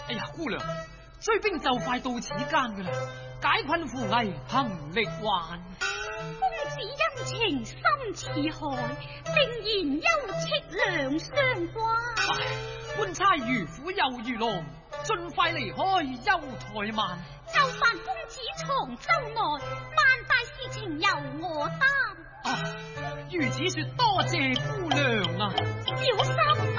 哎呀，姑娘，追兵就快到此間噶啦，解困扶危，憑力還。 公子恩情深似海，定然休戚兩相關。 官差如虎又如狼，盡快離開休怠慢。 就煩公子藏州內，萬大事情由我擔。 如此說多謝姑娘啊。 小心。